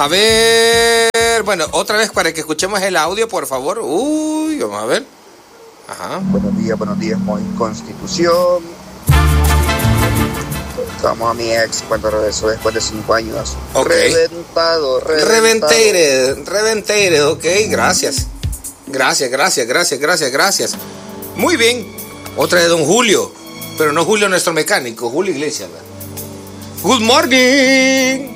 a ver. Bueno, otra vez para que escuchemos el audio, por favor. Uy, vamos a ver. Ajá. Buenos días, muy Constitución. Estamos a mi ex cuando regresó después de 5 años. Okay. Reventado. Reventated, ok, gracias. Gracias. Muy bien. Otra de don Julio, pero no Julio nuestro mecánico, Julio Iglesias. Good morning.